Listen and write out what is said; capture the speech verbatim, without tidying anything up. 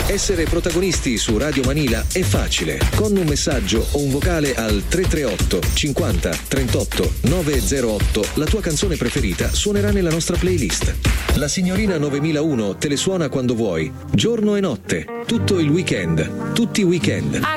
Essere protagonisti su Radio Manila è facile. Con un messaggio o un vocale al tre tre otto cinquanta trentotto novecentootto la tua canzone preferita suonerà nella nostra playlist. La signorina novemilauno te le suona quando vuoi, giorno e notte, tutto il weekend, tutti i weekend. I